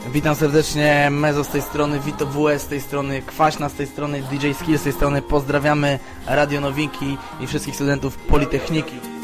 Witam serdecznie, Mezo z tej strony, Vito WS z tej strony, Kwaśna z tej strony, DJ Skill z tej strony. Pozdrawiamy Radio Nowinki i wszystkich studentów Politechniki.